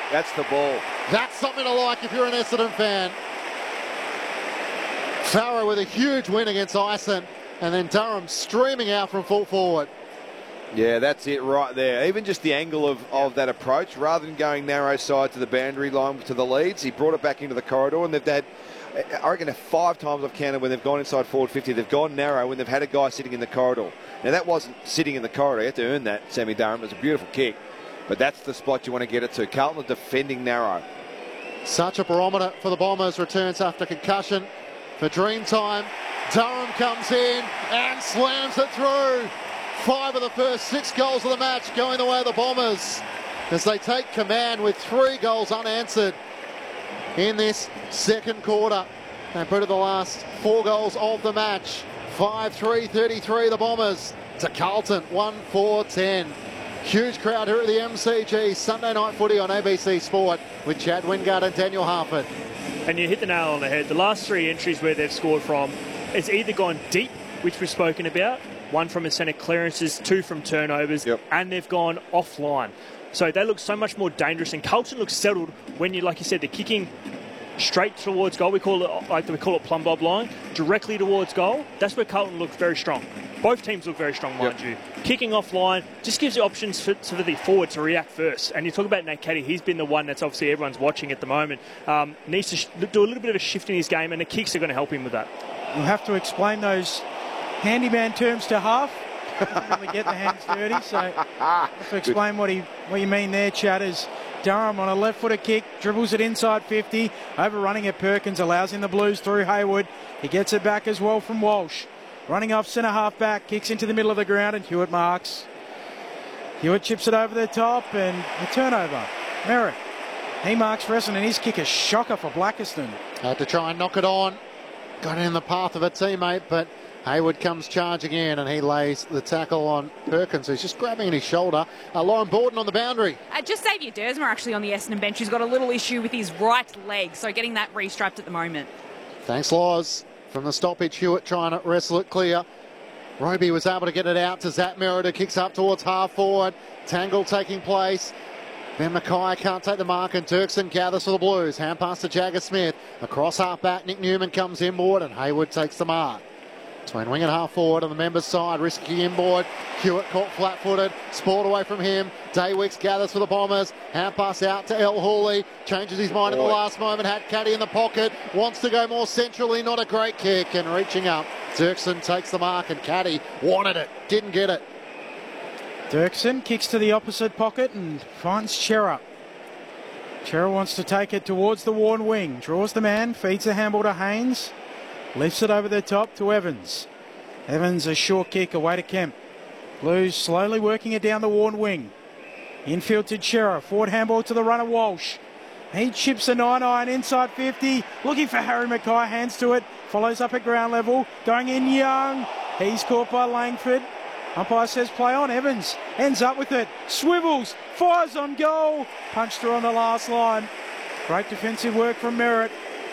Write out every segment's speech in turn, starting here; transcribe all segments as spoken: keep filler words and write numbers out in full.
That's the ball. That's something to like if you're an Essendon fan. Farah with a huge win against Ison, and then Durham streaming out from full forward. Yeah, that's it right there. Even just the angle of, of that approach, rather than going narrow side to the boundary line to the leads, he brought it back into the corridor, and they've had, I reckon, five times I've counted when they've gone inside forward fifty, they've gone narrow when they've had a guy sitting in the corridor. Now, that wasn't sitting in the corridor. You had to earn that, Sammy Durham. It was a beautiful kick, but that's the spot you want to get it to. Carlton are defending narrow. Such a barometer for the Bombers. Returns after concussion for Dreamtime. Durham comes in and slams it through. Five of the first six goals of the match going the way of the Bombers as they take command with three goals unanswered in this second quarter. They put in the last four goals of the match. five three thirty-three the Bombers to Carlton one four ten. Huge crowd here at the M C G. Sunday night footy on A B C Sport with Chad Wingard and Daniel Harford. And you hit the nail on the head. The last three entries where they've scored from, it's either gone deep, which we've spoken about, one from a centre clearances, two from turnovers, yep. and they've gone offline. So they look so much more dangerous, and Carlton looks settled when you, like you said, they're kicking straight towards goal. We call it, like we call it plumb bob line, directly towards goal. That's where Carlton looks very strong. Both teams look very strong, mind yep. you. Kicking offline just gives you options for, for the forward to react first. And you talk about Nate Caddy, he's been the one that's obviously everyone's watching at the moment. Um, needs to sh- do a little bit of a shift in his game, and the kicks are going to help him with that. We'll have to explain those handyman terms to Half. Doesn't really get the hands dirty, so have to explain what he what you mean there, Chad. Is Durham on a left-footed kick, dribbles it inside fifty, overrunning at Perkins, allows in the Blues through Hayward. He gets it back as well from Walsh. Running off centre half back, kicks into the middle of the ground, and Hewitt marks. Hewitt chips it over the top, and a turnover. Merritt, he marks for Essendon, and his kick is shocker for Blackiston. Had to try and knock it on. Got in the path of a teammate, but Hayward comes charging in, and he lays the tackle on Perkins, who's just grabbing at his shoulder. Uh, Lauren Borden on the boundary. Uh, just Xavier Dersma actually on the Essendon bench, who's got a little issue with his right leg, so getting that restrapped at the moment. Thanks, Loz. From the stoppage, Hewitt trying to wrestle it clear. Roby was able to get it out to Zach Merritt, who kicks up towards half forward. Tangle taking place. Then Mackay can't take the mark, and Turkson gathers for the Blues. Hand pass to Jagger Smith. Across half back, Nick Newman comes inboard, and Hayward takes the mark. Between wing and half forward on the members' side, risky inboard. Hewitt caught flat-footed, sport away from him. Daywicks gathers for the Bombers. Hand pass out to El Hooley. Changes his mind at the last moment. Had Caddy in the pocket. Wants to go more centrally. Not a great kick. And reaching up, Dirksen takes the mark, and Caddy wanted it. Didn't get it. Dirksen kicks to the opposite pocket and finds Chera. Chera wants to take it towards the worn wing. Draws the man. Feeds the handball to Haynes. Lifts it over the top to Evans. Evans, a short kick away to Kemp. Blues slowly working it down the worn wing. Infield to Chera. Forward handball to the runner Walsh. He chips a nine iron inside fifty. Looking for Harry Mackay. Hands to it. Follows up at ground level. Going in Young. He's caught by Langford. Umpire says play on. Evans ends up with it. Swivels. Fires on goal. Punched her on the last line. Great defensive work from Merritt.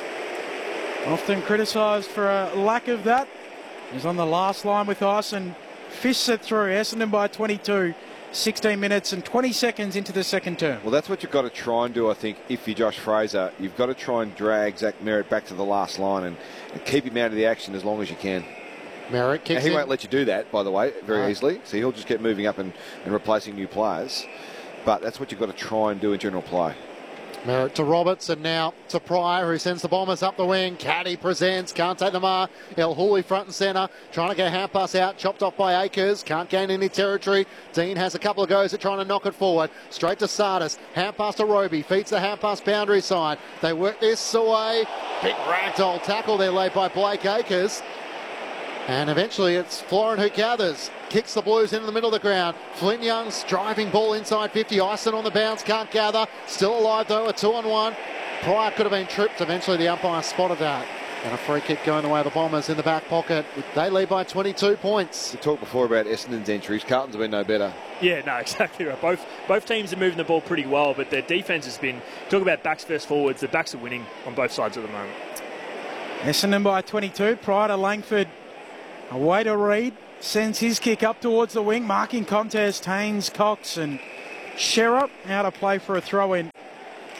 Often criticised for a lack of that. He's on the last line with ice and fists it through. Essendon by twenty-two. sixteen minutes and twenty seconds into the second term. Well, that's what you've got to try and do, I think, if you're Josh Fraser. You've got to try and drag Zach Merritt back to the last line and, and keep him out of the action as long as you can. Merritt kicks now, he in. won't let you do that, by the way, very no. easily. So he'll just keep moving up and, and replacing new players. But that's what you've got to try and do in general play. Merritt to Roberts, and now to Pryor, who sends the Bombers up the wing. Caddy presents, can't take the mark. El Hooley front and centre, trying to get a hand pass out, chopped off by Akers, can't gain any territory. Dean has a couple of goes at trying to knock it forward. Straight to Sardis, hand pass to Roby, feeds the hand pass boundary side. They work this away. Big ragdoll tackle there laid by Blake Akers. And eventually it's Florin who gathers. Kicks the Blues into the middle of the ground. Flynn Young's driving ball inside fifty. Ison on the bounce, can't gather. Still alive though, a two on one. Pryor could have been tripped. Eventually the umpire spotted that. And a free kick going the way of the Bombers in the back pocket. They lead by twenty-two points. We talked before about Essendon's entries. Carlton's have been no better. Yeah, no, exactly right. Both both teams are moving the ball pretty well, but their defence has been, talk about backs versus forwards, the backs are winning on both sides at the moment. Essendon by twenty-two. Pryor to Langford. Away to Reid. Sends his kick up towards the wing. Marking contest. Haynes, Cox and Sherrup. Out of play for a throw-in.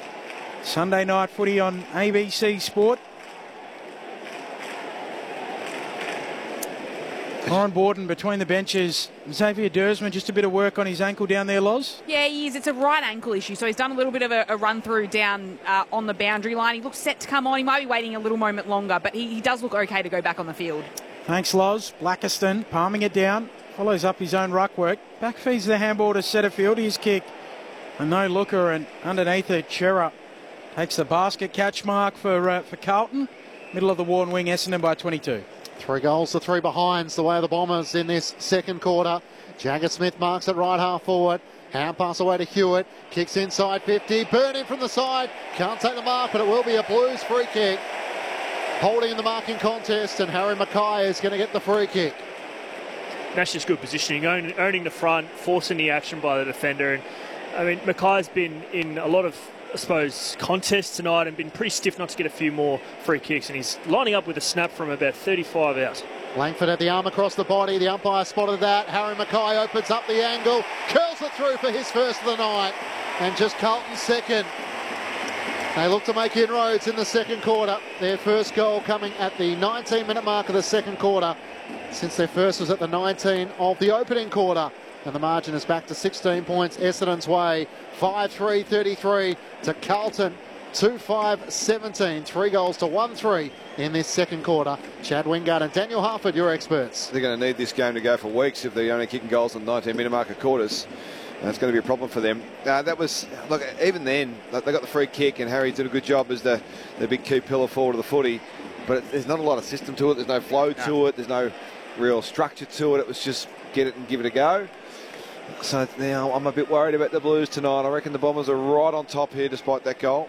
Sunday night footy on A B C Sport. Lauren Borden between the benches. Xavier Dersman, just a bit of work on his ankle down there, Loz. Yeah, he is. It's a right ankle issue, so he's done a little bit of a, a run through down uh, on the boundary line. He looks set to come on. He might be waiting a little moment longer, but he, he does look okay to go back on the field. Thanks, Loz. Blackiston palming it down. Follows up his own ruck work. Back feeds the handball to Setterfield. His kick. A no-looker, and underneath it, Chera takes the basket catch mark for, uh, for Carlton. Middle of the Warren wing, Essendon by twenty-two. Three goals to three behinds the way of the Bombers in this second quarter. Jagger Smith marks it right half forward. Hand pass away to Hewitt. Kicks inside fifty. Burn in from the side. Can't take the mark, but it will be a Blues free kick. Holding in the marking contest, and Harry Mackay is going to get the free kick. That's just good positioning, own, owning the front, forcing the action by the defender. And I mean, Mackay's been in a lot of, I suppose, contests tonight and been pretty stiff not to get a few more free kicks, and he's lining up with a snap from about thirty-five out. Langford had the arm across the body. The umpire spotted that. Harry Mackay opens up the angle, curls it through for his first of the night, and just Carlton's second. They look to make inroads in the second quarter. Their first goal coming at the nineteen minute mark of the second quarter, since their first was at the nineteen of the opening quarter. And the margin is back to sixteen points Essendon's way. five three thirty-three to Carlton. two five seventeen. Three goals to one three in this second quarter. Chad Wingard and Daniel Harford, your experts. They're going to need this game to go for weeks if they're only kicking goals in nineteen minute marker quarters. That's going to be a problem for them. Uh, that was, look, even then, they got the free kick, and Harry did a good job as the, the big key pillar forward of the footy. But it, there's not a lot of system to it. There's no flow to No. it. There's no real structure to it. It was just get it and give it a go. So now I'm a bit worried about the Blues tonight. I reckon the Bombers are right on top here despite that goal.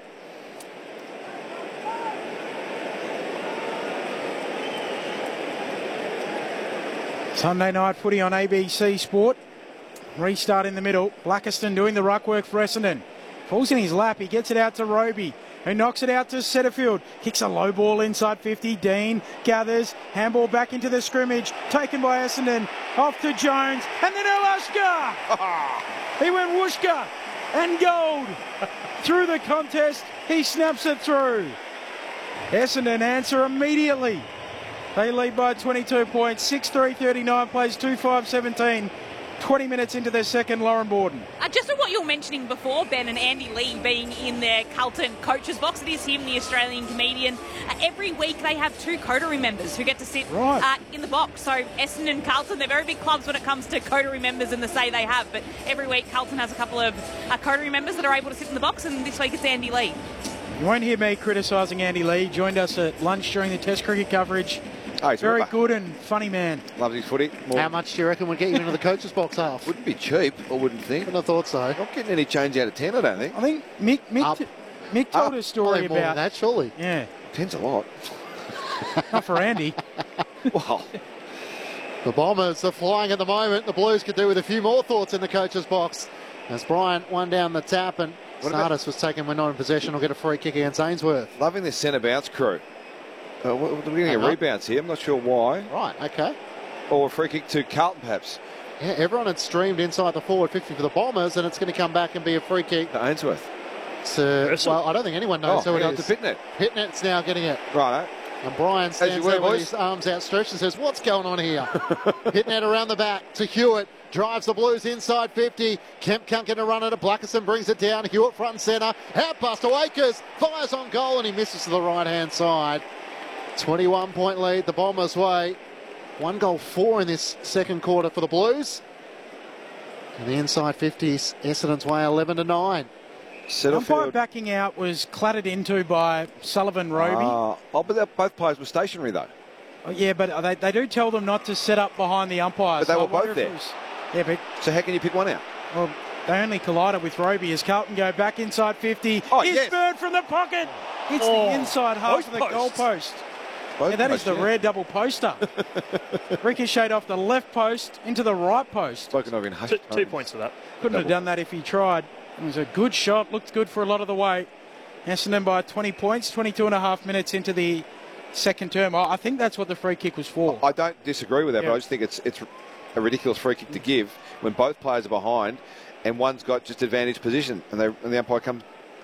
Sunday night footy on A B C Sport. Restart in the middle. Blackiston doing the ruck work for Essendon. Falls in his lap. He gets it out to Roby, who knocks it out to Setterfield. Kicks a low ball inside fifty. Dean gathers. Handball back into the scrimmage. Taken by Essendon. Off to Jones. And then Elushka. He went whooshka and gold. Through the contest, he snaps it through. Essendon answer immediately. They lead by twenty-two points. six three thirty-nine plays two five seventeen. twenty minutes into their second, Lauren Borden. Uh, just on what you were mentioning before, Ben, and Andy Lee being in their Carlton coaches box, it is him, the Australian comedian. Uh, every week they have two coterie members who get to sit Right. uh, in the box. So Essendon and Carlton, they're very big clubs when it comes to coterie members and the say they have. But every week Carlton has a couple of uh, coterie members that are able to sit in the box, and this week it's Andy Lee. You won't hear me criticising Andy Lee. He joined us at lunch during the Test cricket coverage. Oh, he's Very ripper. good and funny man. Loves his footy. More. How much do you reckon would get you into the coach's box half? Wouldn't be cheap, I wouldn't think. Wouldn't have thought so. Not getting any change out of ten, I don't think. I think Mick Mick, Up. Mick told Up. a story Probably more than about that, surely. yeah, Ten's a lot. not for Andy. Wow. The Bombers are flying at the moment. The Blues could do with a few more thoughts in the coach's box. As Bryant won down the tap, and What about- Sardis was taken when not in possession. Will get a free kick against Ainsworth. Loving this centre bounce crew. Uh, we're we're getting a Hang on. rebound here. I'm not sure why. Right, okay. Or a free kick to Carlton, perhaps. Yeah, everyone had streamed inside the forward fifty for the Bombers, and it's going to come back and be a free kick To Ainsworth. to, Ursel. well, I don't think anyone knows Oh, who it hang on is. to Pitnet. Pitnet's now getting it. Righto. And Brian you stands were, there with boys. his arms outstretched and says, what's going on here? Pitnet around the back to Hewitt. Drives the Blues inside fifty. Kemp can't get a run at it. Blackerson brings it down. Hewitt front and centre. Out pass to Akers. Fires on goal and he misses to the right-hand side. twenty-one point lead the Bombers' way. One goal, four in this second quarter for the Blues. And the inside fifties, Essendon's way, eleven to nine. Umpire Setterfield. backing out was clattered into by Sullivan Roby. Ah, oh, but they're- both players were stationary, though. Oh, yeah, but they, they do tell them not to set up behind the umpires. But they So I were wonder both if it there. was- yeah, but So how can you pick one out? well, they only collided with Roby as Carlton go back inside fifty. Oh, It's yes. Bird from the pocket. It's Oh, the inside half both of the posts. goal post. Both Yeah, that is posts, the yeah. rare double poster. Ricocheted off the left post into the right post. Spoken of in hushed Two, two tones. points for that. Couldn't have done that if he tried. It was a good shot, looked good for a lot of the way. Essendon by twenty points, twenty-two and a half minutes into the second term. I I think that's what the free kick was for. I don't disagree with that, Yeah. but I just think it's it's a ridiculous free kick to give when both players are behind and one's got just advantage position and, they, and the umpire comes